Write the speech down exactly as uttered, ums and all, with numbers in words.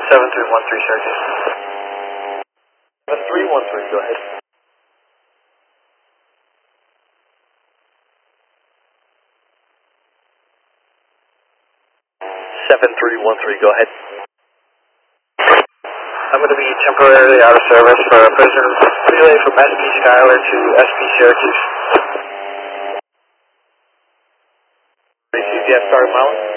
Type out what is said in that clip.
seven three one three, Syracuse. seven three one three, go ahead. seven three one three, go ahead. I'm going to be temporarily out of service for a prisoner relay from S P Schuyler to S P Syracuse. Receive the S started Miles.